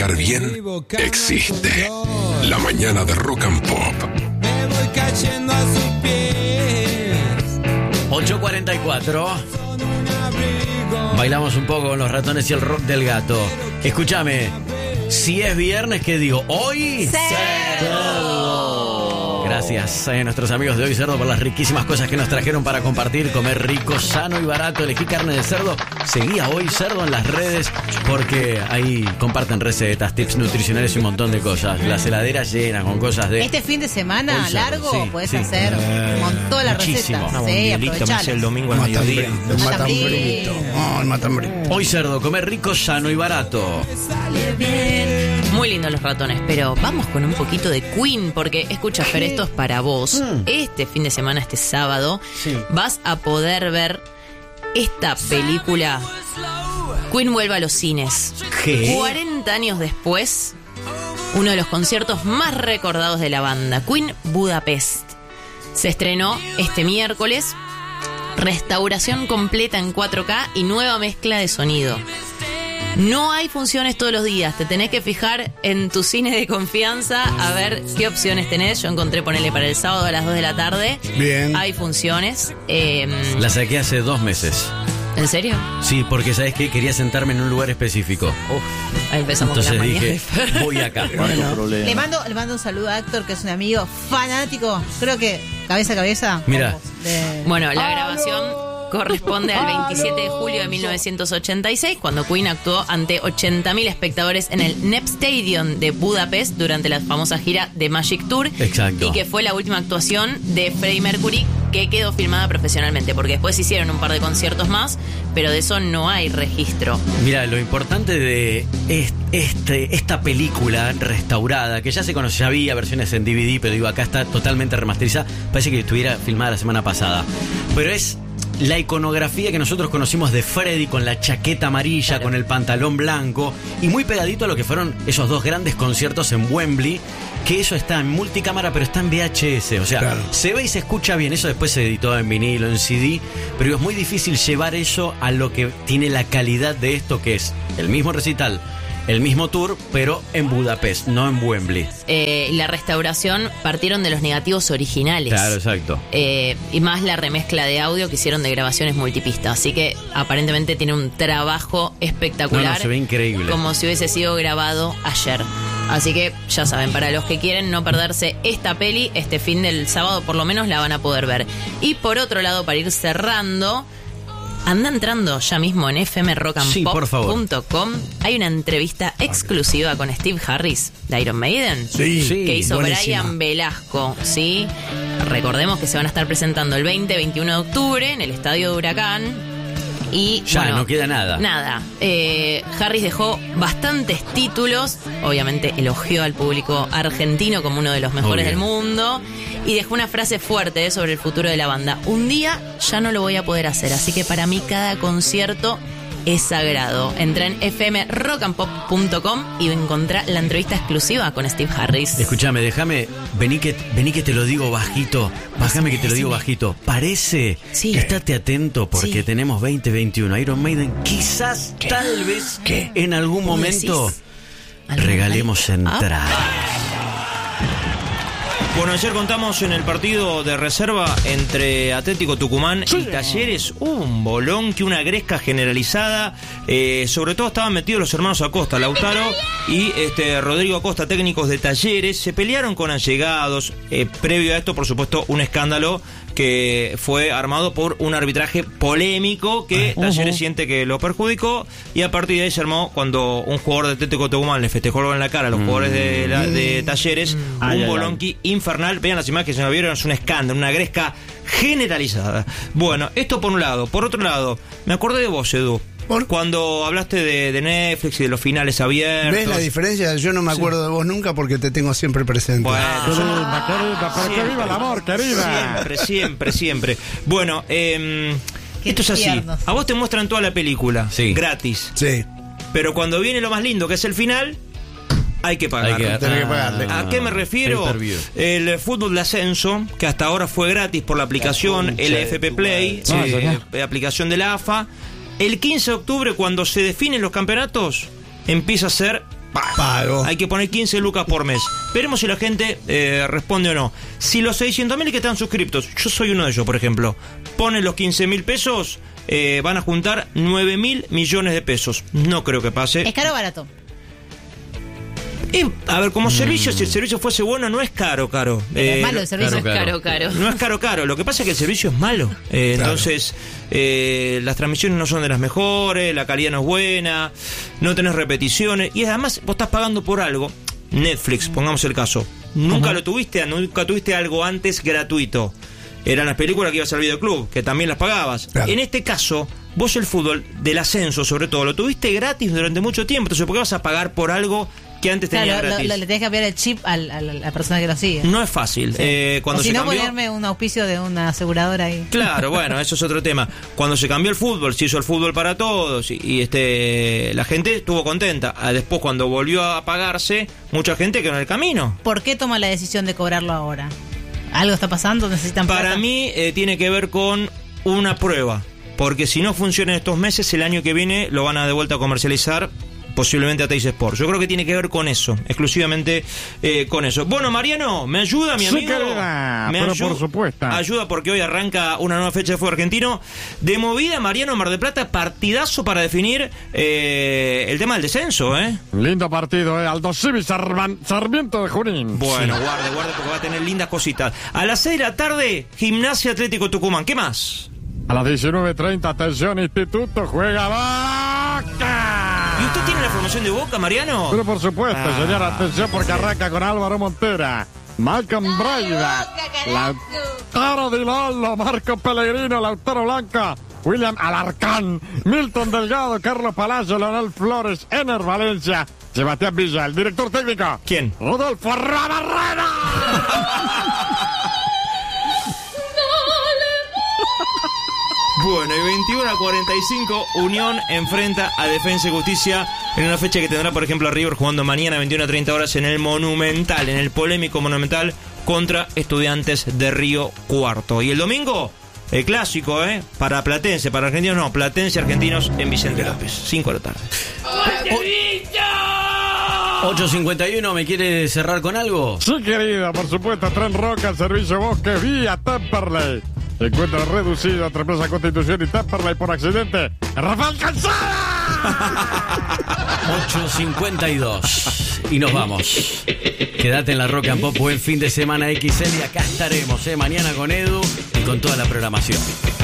estar bien existe. La mañana de Rock and Pop. Me voy cayendo a sus pies. 8:44. Bailamos un poco con los ratones y el rock del gato. Escúchame, si es viernes, ¿qué digo? Hoy cerdo. Gracias a nuestros amigos de Hoy Cerdo por las riquísimas cosas que nos trajeron para compartir, comer rico, sano y barato. Elegí carne de cerdo. Seguí a Hoy Cerdo en las redes porque ahí comparten recetas, tips nutricionales y un montón de cosas. Las heladeras llenas con cosas de... Este fin de semana Hoy Cerdo, largo sí, podés sí. hacer un montón de Muchísimo. recetas. Un Sí, hielito me aprovechalas. hace el domingo al mediodía. El matambrito. Oh, el matambrito. Hoy Cerdo, comer rico, sano y barato. Muy lindos los ratones, pero vamos con un poquito de Queen, porque escucha, Fer, esto es para vos. Este fin de semana, este sábado, vas a poder ver esta película. Queen vuelve a los cines. ¿Qué? 40 años después, uno de los conciertos más recordados de la banda, Queen Budapest. Se estrenó este miércoles. Restauración completa en 4K y nueva mezcla de sonido. No hay funciones todos los días, te tenés que fijar en tu cine de confianza a ver qué opciones tenés. Yo encontré, ponele, para el sábado a las 2 de la tarde. Bien. Hay funciones. La saqué hace 2 meses. ¿En serio? Sí, porque ¿sabes qué? Quería sentarme en un lugar específico. Ahí empezamos Entonces con la dije, mañana. voy acá. Le mando un saludo a Héctor, que es un amigo fanático, creo que cabeza a cabeza. Mira. con vos, de- Bueno, la grabación corresponde al 27 de julio de 1986, cuando Queen actuó ante 80.000 espectadores en el Nep Stadium de Budapest durante la famosa gira de Magic Tour. Exacto. Y que fue la última actuación de Freddie Mercury que quedó filmada profesionalmente, porque después hicieron un par de conciertos más, pero de eso no hay registro. Mira, lo importante de esta película restaurada, que ya se conoce, ya había versiones en DVD, pero digo, acá está totalmente remasterizada, parece que estuviera filmada la semana pasada. Pero es la iconografía que nosotros conocimos de Freddie con la chaqueta amarilla, Claro. con el pantalón blanco, y muy pegadito a lo que fueron esos 2 grandes conciertos en Wembley, que eso está en multicámara, pero está en VHS, o sea, Claro. se ve y se escucha bien. Eso después se editó en vinilo, en CD, pero es muy difícil llevar eso a lo que tiene la calidad de esto, que es el mismo recital, el mismo tour, pero en Budapest, no en Wembley. La restauración partieron de los negativos originales. Claro, exacto. Y más la remezcla de audio que hicieron de grabaciones multipista. Así que aparentemente tiene un trabajo espectacular. No, se ve increíble. Como si hubiese sido grabado ayer. Así que ya saben, para los que quieren no perderse esta peli, este fin del sábado por lo menos la van a poder ver. Y por otro lado, para ir cerrando, anda entrando ya mismo en fmrockandpop.com. Hay una entrevista exclusiva con Steve Harris de Iron Maiden. Sí, Que hizo buenísima. Brian Velasco, ¿sí? Recordemos que se van a estar presentando el 20-21 de octubre en el Estadio de Huracán. Y Ya, bueno, no queda nada. Nada. Harris dejó bastantes títulos. Obviamente elogió al público argentino como uno de los mejores Obvio. del mundo. Y dejó una frase fuerte sobre el futuro de la banda. Un día ya no lo voy a poder hacer. Así que para mí cada concierto es sagrado. Entra en fmrockandpop.com y encontrá la entrevista exclusiva con Steve Harris. Escúchame, vení que te lo digo bajito. Bájame que te lo digo bajito. Parece, Sí. estate atento porque Sí. tenemos 2021. Iron Maiden, quizás, tal vez, en algún ¿Vos momento decís? ¿Algún regalemos momento? entradas. Bueno, ayer contamos en el partido de reserva entre Atlético Tucumán y Talleres un bolón, que una gresca generalizada. Sobre todo estaban metidos los hermanos Acosta, Lautaro y Rodrigo Acosta, técnicos de Talleres. Se pelearon con allegados. Previo a esto, por supuesto, un escándalo que fue armado por un arbitraje polémico que Talleres siente que lo perjudicó, y a partir de ahí se armó cuando un jugador de Atlético Tucumán le festejó en la cara a los jugadores de Talleres, un bolonqui infernal. Vean las imágenes, si no vieron, es un escándalo, una gresca generalizada. Bueno, esto por un lado. Por otro lado, me acordé de vos, Edu, cuando hablaste de Netflix y de los finales abiertos. ¿Ves la diferencia? Yo no me acuerdo de vos nunca porque te tengo siempre presente. Bueno, Para que viva el amor, querida. Siempre. Bueno, esto es así. tiernos. A vos te muestran toda la película, Sí. gratis. Sí. Pero cuando viene lo más lindo, que es el final, hay que pagar. Tenés que pagarle. ¿A qué me refiero? Pay-per-view. El fútbol de ascenso, que hasta ahora fue gratis por la aplicación LFP Play, aplicación de la AFA. El 15 de octubre, cuando se definen los campeonatos, empieza a ser Pago. Hay que poner 15 lucas por mes. Veremos si la gente responde o no. Si los 600.000 que están suscriptos, yo soy uno de ellos, por ejemplo, ponen los 15.000 pesos, van a juntar 9.000 millones de pesos. No creo que pase. ¿Es caro o barato? A ver, como servicio, si el servicio fuese bueno, no es caro. Es malo el servicio. Caro. No es caro. Lo que pasa es que el servicio es malo. Entonces, las transmisiones no son de las mejores, la calidad no es buena, no tenés repeticiones. Y además, vos estás pagando por algo. Netflix, pongamos el caso. Nunca tuviste algo antes gratuito. Eran las películas que ibas al videoclub, que también las pagabas. Claro. En este caso, vos el fútbol, del ascenso sobre todo, lo tuviste gratis durante mucho tiempo. Entonces, ¿por qué vas a pagar por algo que antes tenía gratis? Le tenés que cambiar el chip a la persona que lo sigue. No es fácil. Cuando o si se no, cambió, ponerme un auspicio de una aseguradora ahí. Claro, bueno, eso es otro tema. Cuando se cambió el fútbol, se hizo el fútbol para todos y la gente estuvo contenta. Después, cuando volvió a pagarse, mucha gente quedó en el camino. ¿Por qué toma la decisión de cobrarlo ahora? ¿Algo está pasando? ¿Necesitan plata? Para mí tiene que ver con una prueba. Porque si no funciona en estos meses, el año que viene lo van a de vuelta a comercializar, posiblemente a Teis Sport. Yo creo que tiene que ver con eso, exclusivamente con eso. Bueno, Mariano, ¿me ayuda, mi amigo? Sí, querida, pero por supuesto. Ayuda porque hoy arranca una nueva fecha de fútbol argentino. De movida, Mariano, Mar del Plata, partidazo para definir el tema del descenso, ¿eh? Lindo partido, Aldo Civi, Sarmiento de Junín. Bueno, guarde porque va a tener lindas cositas. A las 6 de la tarde, Gimnasia Atlético Tucumán. ¿Qué más? A las 19:30, atención, Instituto juega Boca. ¿Y usted tiene la formación de Boca, Mariano? Pero por supuesto, señora, atención porque arranca con Álvaro Montera, Malcolm Braida, Lautaro Di Lollo, Marco Pellegrino, Lautaro Blanca, William Alarcán, Milton Delgado, Carlos Palacio, Leonel Flores, Ener Valencia, Sebastián Villa, el director técnico. ¿Quién? Rodolfo Rabarrena. Bueno, y 21:45, Unión enfrenta a Defensa y Justicia en una fecha que tendrá, por ejemplo, a River jugando mañana 21:30 horas en el Monumental, en el polémico Monumental contra Estudiantes de Río Cuarto. Y el domingo, el clásico, para Platense, para argentinos no, Platense Argentinos en Vicente López, 5 de la tarde. 8:51, ¿me quiere cerrar con algo? Sí, querido, por supuesto, Tren Roca, servicio Bosque, vía Temperley. Se encuentra reducido entre Plaza Constitución y Temperley por accidente. ¡Rafael Calzada! 8:52 y nos vamos. Quédate en la Rock and Pop, buen fin de semana XL y acá estaremos, mañana con Edu y con toda la programación.